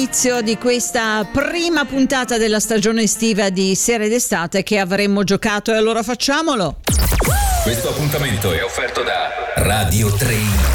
Inizio di questa prima puntata della stagione estiva di Serie d'estate che avremmo giocato, e allora facciamolo. Questo appuntamento è offerto da Radio 3.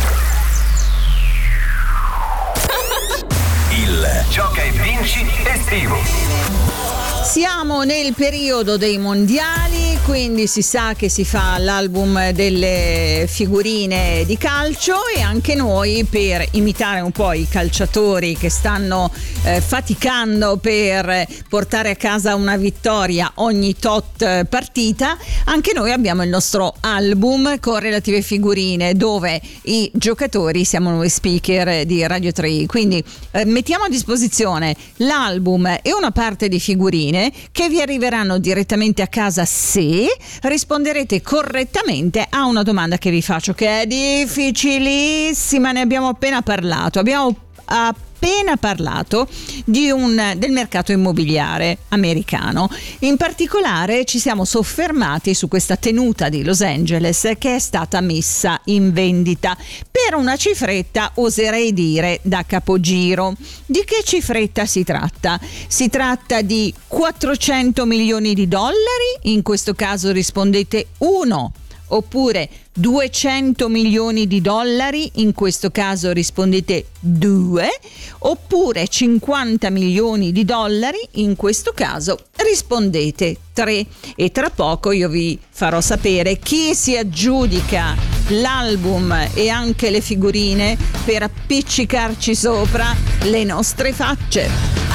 Il Gioca e Vinci estivo. Siamo nel periodo dei mondiali, quindi si sa che si fa l'album delle figurine di calcio, e anche noi, per imitare un po' i calciatori che stanno faticando per portare a casa una vittoria ogni tot partita, anche noi abbiamo il nostro album con relative figurine, dove i giocatori siamo noi speaker di Radio 3. Quindi mettiamo a disposizione l'album e una parte di figurine che vi arriveranno direttamente a casa se risponderete correttamente a una domanda che vi faccio, che è difficilissima. Ne abbiamo appena parlato. Abbiamo appena parlato del mercato immobiliare americano. In particolare ci siamo soffermati su questa tenuta di Los Angeles che è stata messa in vendita per una cifretta, oserei dire, da capogiro. Di che cifretta si tratta? Si tratta di 400 milioni di dollari, in questo caso rispondete 1, oppure 200 milioni di dollari, in questo caso rispondete 2, oppure 50 milioni di dollari, in questo caso rispondete 3. E tra poco io vi farò sapere chi si aggiudica l'album e anche le figurine per appiccicarci sopra le nostre facce.